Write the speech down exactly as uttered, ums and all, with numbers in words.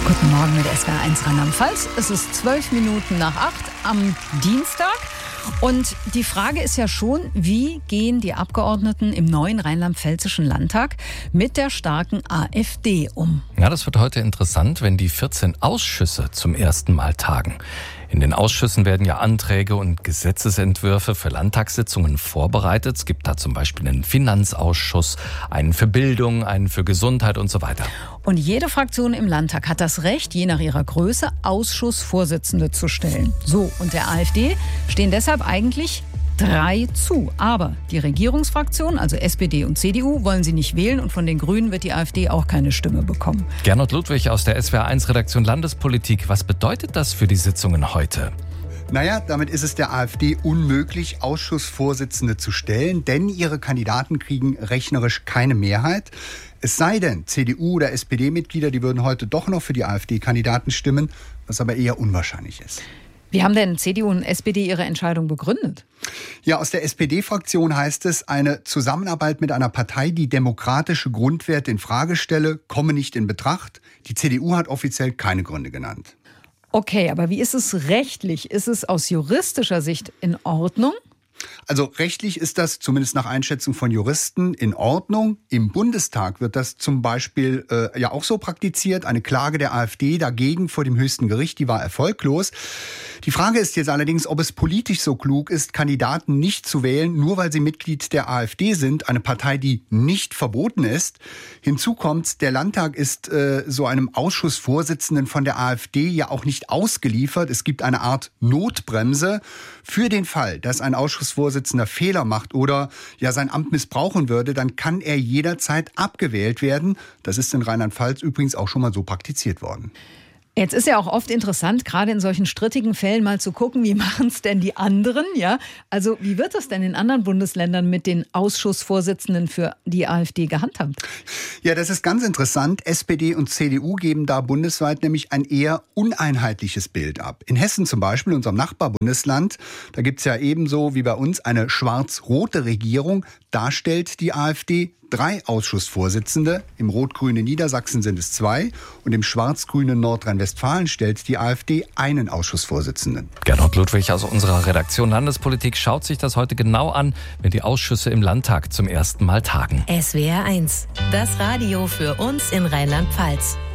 Guten Morgen mit S W R eins Rheinland-Pfalz. Es ist zwölf Minuten nach acht am Dienstag. Und die Frage ist ja schon, wie gehen die Abgeordneten im neuen rheinland-pfälzischen Landtag mit der starken AfD um? Ja, das wird heute interessant, wenn die vierzehn Ausschüsse zum ersten Mal tagen. In den Ausschüssen werden ja Anträge und Gesetzesentwürfe für Landtagssitzungen vorbereitet. Es gibt da zum Beispiel einen Finanzausschuss, einen für Bildung, einen für Gesundheit und so weiter. Und jede Fraktion im Landtag hat das Recht, je nach ihrer Größe Ausschussvorsitzende zu stellen. So, und der AfD stehen deshalb eigentlich drei zu. Aber die Regierungsfraktion, also S P D und C D U, wollen sie nicht wählen und von den Grünen wird die AfD auch keine Stimme bekommen. Gernot Ludwig aus der S W R eins Redaktion Landespolitik. Was bedeutet das für die Sitzungen heute? Naja, damit ist es der AfD unmöglich, Ausschussvorsitzende zu stellen, denn ihre Kandidaten kriegen rechnerisch keine Mehrheit. Es sei denn, C D U- oder S P D-Mitglieder, die würden heute doch noch für die AfD-Kandidaten stimmen, was aber eher unwahrscheinlich ist. Wie haben denn C D U und S P D ihre Entscheidung begründet? Ja, aus der S P D-Fraktion heißt es, eine Zusammenarbeit mit einer Partei, die demokratische Grundwerte in Frage stelle, komme nicht in Betracht. Die C D U hat offiziell keine Gründe genannt. Okay, aber wie ist es rechtlich? Ist es aus juristischer Sicht in Ordnung? Also rechtlich ist das, zumindest nach Einschätzung von Juristen, in Ordnung. Im Bundestag wird das zum Beispiel äh, ja auch so praktiziert. Eine Klage der AfD dagegen vor dem höchsten Gericht, die war erfolglos. Die Frage ist jetzt allerdings, ob es politisch so klug ist, Kandidaten nicht zu wählen, nur weil sie Mitglied der AfD sind, eine Partei, die nicht verboten ist. Hinzu kommt, der Landtag ist äh, so einem Ausschussvorsitzenden von der AfD ja auch nicht ausgeliefert. Es gibt eine Art Notbremse für den Fall, dass ein Ausschussvorsitzender Fehler macht oder ja sein Amt missbrauchen würde, dann kann er jederzeit abgewählt werden. Das ist in Rheinland-Pfalz übrigens auch schon mal so praktiziert worden. Jetzt ist ja auch oft interessant, gerade in solchen strittigen Fällen mal zu gucken, wie machen es denn die anderen, ja? Also wie wird das denn in anderen Bundesländern mit den Ausschussvorsitzenden für die AfD gehandhabt? Ja, das ist ganz interessant. S P D und C D U geben da bundesweit nämlich ein eher uneinheitliches Bild ab. In Hessen zum Beispiel, unserem Nachbarbundesland, da gibt's ja ebenso wie bei uns eine schwarz-rote Regierung. Da stellt die AfD drei Ausschussvorsitzende. Im rot-grünen Niedersachsen sind es zwei und im schwarz-grünen Nordrhein-Westfalen stellt die AfD einen Ausschussvorsitzenden. Gernot Ludwig aus unserer Redaktion Landespolitik schaut sich das heute genau an, wenn die Ausschüsse im Landtag zum ersten Mal tagen. S W R eins, das Radio für uns in Rheinland-Pfalz.